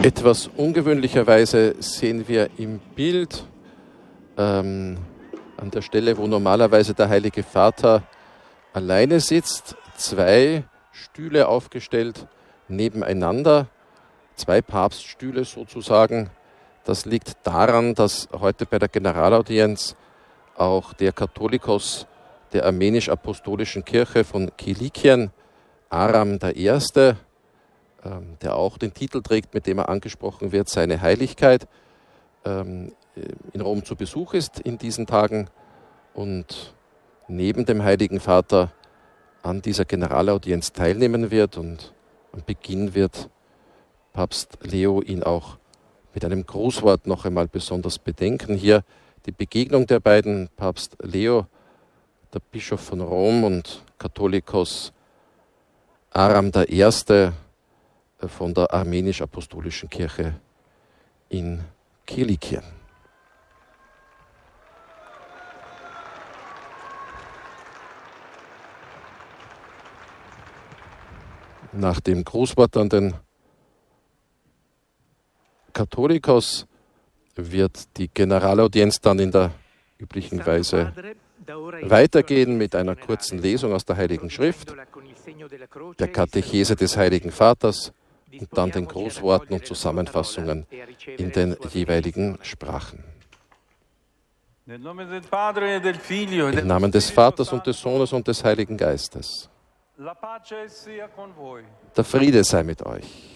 Etwas ungewöhnlicherweise sehen wir im Bild an der Stelle, wo normalerweise der Heilige Vater alleine sitzt, 2 Stühle aufgestellt nebeneinander, 2 Papststühle sozusagen. Das liegt daran, dass heute bei der Generalaudienz auch der Katholikos der Armenisch-Apostolischen Kirche von Kilikien, Aram I., der auch den Titel trägt, mit dem er angesprochen wird, seine Heiligkeit, in Rom zu Besuch ist in diesen Tagen und neben dem Heiligen Vater an dieser Generalaudienz teilnehmen wird. Und am Beginn wird Papst Leo ihn auch mit einem Grußwort noch einmal besonders bedenken. Hier die Begegnung der beiden, Papst Leo, der Bischof von Rom, und Katholikos Aram I. von der Armenisch-Apostolischen Kirche in Kilikien. Nach dem Grußwort an den Katholikos wird die Generalaudienz dann in der üblichen Weise weitergehen mit einer kurzen Lesung aus der Heiligen Schrift, der Katechese des Heiligen Vaters und dann den Grußworten und Zusammenfassungen in den jeweiligen Sprachen. Im Namen des Vaters und des Sohnes und des Heiligen Geistes. Der Friede sei mit euch.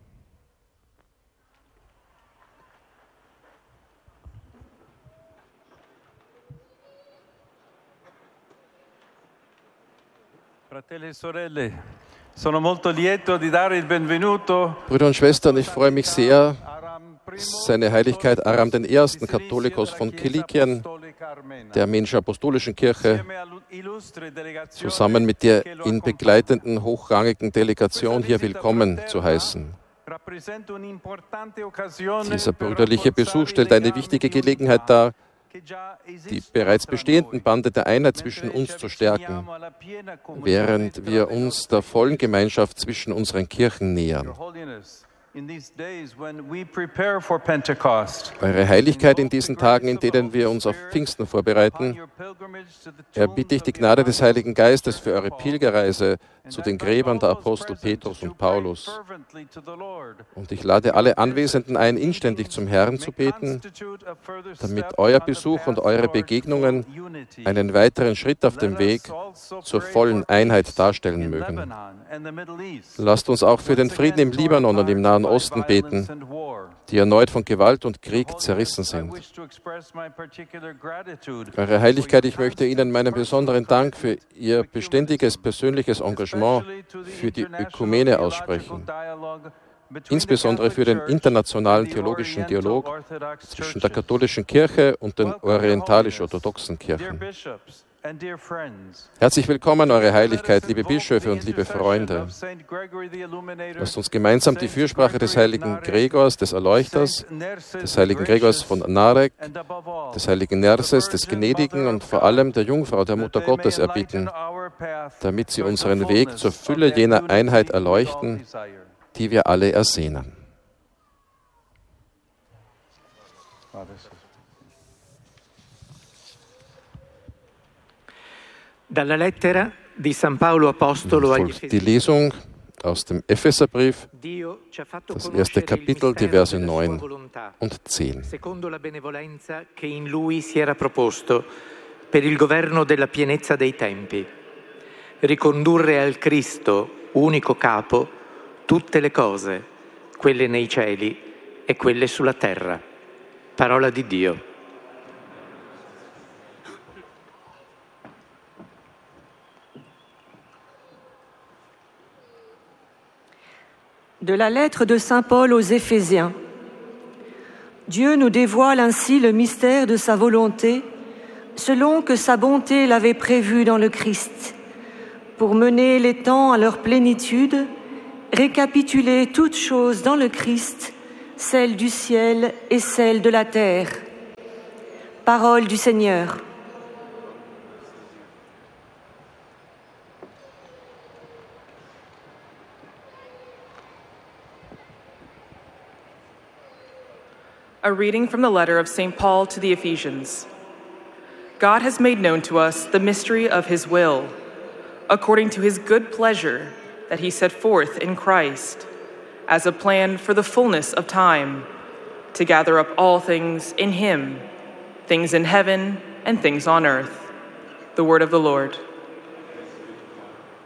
Fratelli e sorelle, sono molto lieto di dare il benvenuto. Brüder und Schwestern, ich freue mich sehr, seine Heiligkeit Aram I., Katholikos von Kilikien, der Armenisch-Apostolischen Kirche, zusammen mit der ihn begleitenden hochrangigen Delegation hier willkommen zu heißen. Dieser brüderliche Besuch stellt eine wichtige Gelegenheit dar, die bereits bestehenden Bande der Einheit zwischen uns zu stärken, während wir uns der vollen Gemeinschaft zwischen unseren Kirchen nähern. Eure Heiligkeit in diesen Tagen, in denen wir uns auf Pfingsten vorbereiten, erbitte ich die Gnade des Heiligen Geistes für eure Pilgerreise zu den Gräbern der Apostel Petrus und Paulus. Und ich lade alle Anwesenden ein, inständig zum Herrn zu beten, damit euer Besuch und eure Begegnungen einen weiteren Schritt auf dem Weg zur vollen Einheit darstellen mögen. Lasst uns auch für den Frieden im Libanon und im Nahen Osten beten, die erneut von Gewalt und Krieg zerrissen sind. Eure Heiligkeit, ich möchte Ihnen meinen besonderen Dank für Ihr beständiges persönliches Engagement für die Ökumene aussprechen, insbesondere für den internationalen theologischen Dialog zwischen der katholischen Kirche und den orientalisch-orthodoxen Kirchen. Herzlich willkommen, Eure Heiligkeit, liebe Bischöfe und liebe Freunde. Lasst uns gemeinsam die Fürsprache des heiligen Gregors, des Erleuchters, des heiligen Gregors von Narek, des heiligen Nerses, des Gnädigen und vor allem der Jungfrau, der Mutter Gottes, erbitten, damit sie unseren Weg zur Fülle jener Einheit erleuchten, die wir alle ersehnen. Dalla lettera di San Paolo Apostolo agli Folgt die Lesung aus dem Epheserbrief, das erste Kapitel, die Verse 9 und 10. Secondo la benevolenza che in lui si era proposto per il governo della pienezza dei tempi, ricondurre al Cristo, unico capo, tutte le cose, quelle nei cieli e quelle sulla terra. Parola di Dio. De la lettre de Saint Paul aux Éphésiens. Dieu nous dévoile ainsi le mystère de sa volonté, selon que sa bonté l'avait prévu dans le Christ, pour mener les temps à leur plénitude, récapituler toutes choses dans le Christ, celles du ciel et celles de la terre. Parole du Seigneur. A reading from the letter of St. Paul to the Ephesians. God has made known to us the mystery of his will, according to his good pleasure that he set forth in Christ, as a plan for the fullness of time, to gather up all things in him, things in heaven and things on earth. The word of the Lord.